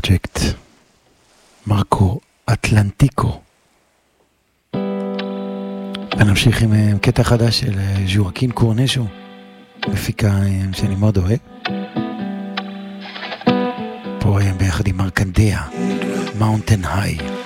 פרוג'קט, מרקו אטלנטיקו. ונמשיך עם קטע חדש של ז'ואקין קורנז'ו, מפיקה שאני מאוד אוהב. פה ביחד עם מרקנדיה, מאונטן היי.